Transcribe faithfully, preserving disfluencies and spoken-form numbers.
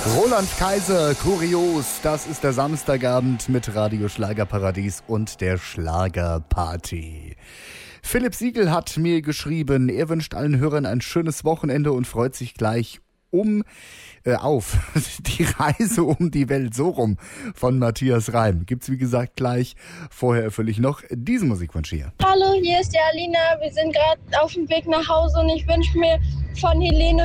Roland Kaiser, kurios, das ist der Samstagabend mit Radio Schlagerparadies und der Schlagerparty. Philipp Siegel hat mir geschrieben, er wünscht allen Hörern ein schönes Wochenende und freut sich gleich um äh, auf die Reise um die Welt so rum von Matthias Reim. Gibt's wie gesagt gleich. Vorher erfülle ich noch diesen Musikwunsch hier. Hallo, hier ist die Alina. Wir sind gerade auf dem Weg nach Hause und ich wünsche mir von Helene